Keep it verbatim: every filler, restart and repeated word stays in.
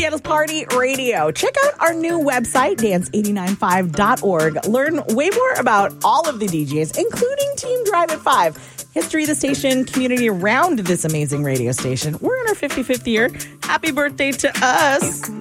Seattle's Party Radio. Check out our new website, dance eight nine five dot org. Learn way more about all of the D Js, including Team Drive at five. History of the station, community around this amazing radio station. We're in our fifty-fifth year. Happy birthday to us.